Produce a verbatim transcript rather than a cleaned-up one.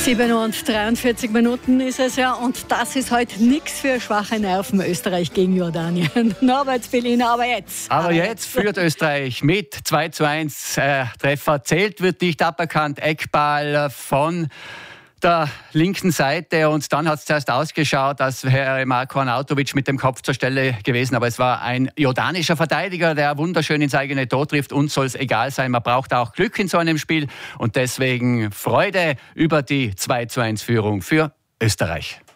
sieben Uhr und dreiundvierzig Minuten ist es ja, und das ist heute nichts für schwache Nerven. Österreich gegen Jordanien. Norbert Bellina, aber jetzt. Aber jetzt führt Österreich mit zwei zu eins. Äh, Treffer zählt, wird nicht aberkannt. Eckball von der linken Seite, und dann hat es zuerst ausgeschaut, als wäre Marko Arnautovic mit dem Kopf zur Stelle gewesen, aber es war ein jordanischer Verteidiger, der wunderschön ins eigene Tor trifft. Uns soll es egal sein, man braucht auch Glück in so einem Spiel, und deswegen Freude über die zwei zu eins Führung für Österreich.